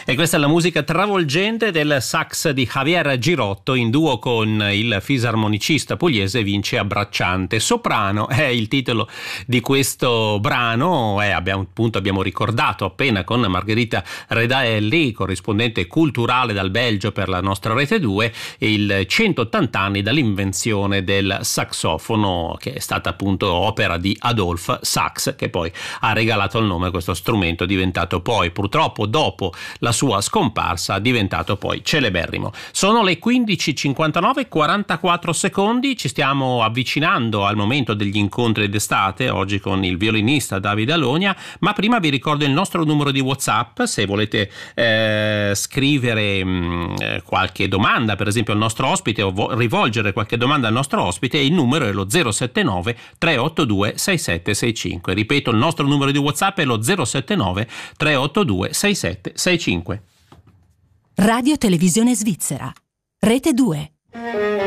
E questa è la musica travolgente del sax di Javier Girotto in duo con il fisarmonicista pugliese Vince Abbracciante. Soprano è il titolo di questo brano, abbiamo ricordato appena con Margherita Redaelli, corrispondente culturale dal Belgio per la nostra Rete 2, il 180 anni dall'invenzione del saxofono, che è stata appunto opera di Adolphe Sax, che poi ha regalato il nome a questo strumento, diventato poi, purtroppo dopo la sua scomparsa, diventato poi celeberrimo. Sono le 15:59, 44 secondi, ci stiamo avvicinando al momento degli incontri d'estate, oggi con il violinista Davide Alonia, ma prima vi ricordo il nostro numero di WhatsApp, se volete scrivere qualche domanda, per esempio al nostro ospite, o rivolgere qualche domanda al nostro ospite, il numero è lo 079 382 6765. Ripeto, il nostro numero di WhatsApp è lo 079 382 6765. Radio Televisione Svizzera, Rete 2.